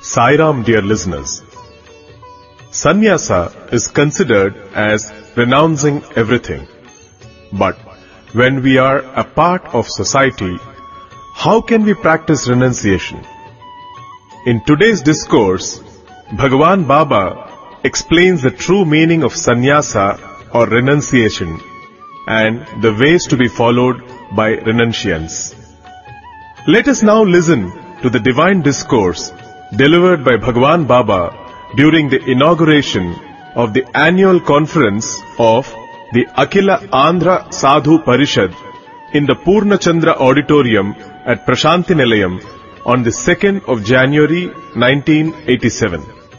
Sairam, dear listeners. Sannyasa is considered as renouncing everything. But when we are a part of society, how can we practice renunciation? In today's discourse, Bhagavan Baba explains the true meaning of sannyasa or renunciation and the ways to be followed by renunciants. Let us now listen to the divine discourse delivered by Bhagavan Baba during the inauguration of the annual conference of the Akhila Andhra Sadhu Parishad in the Purnachandra Auditorium at Prashanti Nilayam on the 2nd of January 1987.